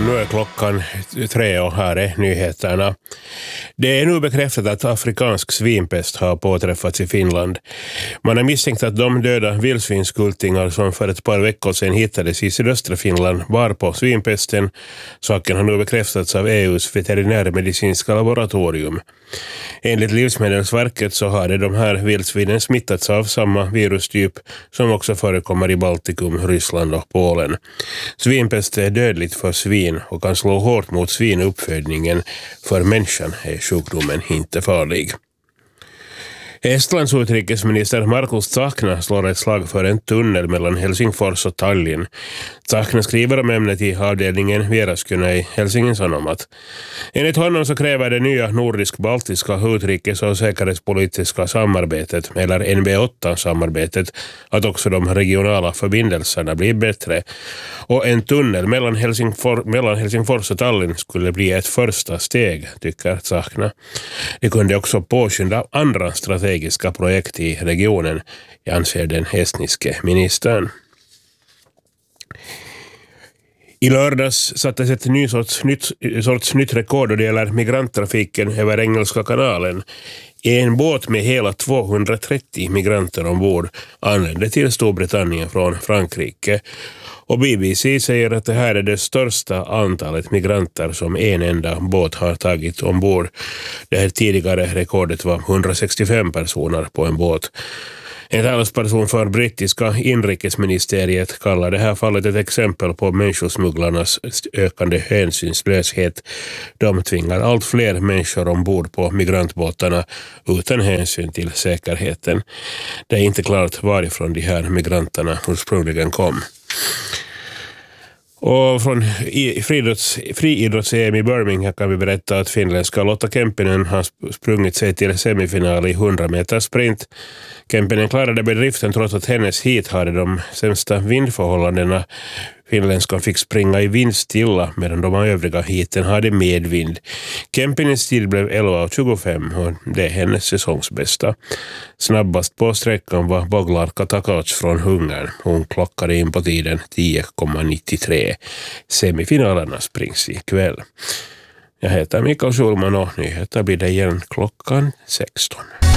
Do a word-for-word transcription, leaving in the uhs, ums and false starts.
Nu är klockan tre och här är nyheterna. Det är nu bekräftat att afrikansk svinpest har påträffats i Finland. Man är misstänkt att de döda vildsvinskultingar som för ett par veckor sedan hittades i sydöstra Finland var på svinpesten. Saken har nu bekräftats av E U:s veterinärmedicinska laboratorium. Enligt Livsmedelsverket så har de här vildsvinen smittats av samma virustyp som också förekommer i Baltikum, Ryssland och Polen. Svinpest är dödligt för svin och kan slå hårt mot svinuppfödningen. För människan är sjukdomen inte farlig. Estlands utrikesminister Markus Tsahkna slår ett slag för en tunnel mellan Helsingfors och Tallinn. Tsahkna skriver om ämnet i avdelningen Vieraskynä i Helsingin Sanomat. Enligt honom så kräver det nya nordisk-baltiska utrikes- och säkerhetspolitiska samarbetet, eller N B åtta-samarbetet, att också de regionala förbindelserna blir bättre. Och en tunnel mellan, Helsingfor- mellan Helsingfors och Tallinn skulle bli ett första steg, tycker Tsahkna. Det kunde också påskynda andra strategiska projekt i regionen, anser den estniske ministern. I lördags sattes ett ny sorts nytt, sorts nytt rekord då det gäller migranttrafiken över Engelska kanalen. En båt med hela tvåhundratrettio migranter ombord anlände till Storbritannien från Frankrike. Och B B C säger att det här är det största antalet migranter som en enda båt har tagit ombord. Det här tidigare rekordet var hundrasextiofem personer på en båt. En talesperson för brittiska inrikesministeriet kallar det här fallet ett exempel på människosmugglarnas ökande hänsynslöshet. De tvingar allt fler människor ombord på migrantbåtarna utan hänsyn till säkerheten. Det är inte klart varifrån de här migranterna ursprungligen kom. Och från friidrotts-E M i Birmingham kan vi berätta att finländska Lotta Kempinen har sprungit sig till semifinal i hundra meter sprint. Kempinen klarade bedriften trots att hennes hit hade de sämsta vindförhållandena. Finländskan fick springa i vindstilla medan de övriga hiten hade medvind. Kempinens tid blev elva tjugofem och det är hennes säsongsbästa. Snabbast på sträckan var Boglar Katakac från Ungern. Hon klockade in på tiden tio komma nittiotre. Semifinalerna springs ikväll. Jag heter Mikael Schulman och nyheter blir det igen klockan sexton.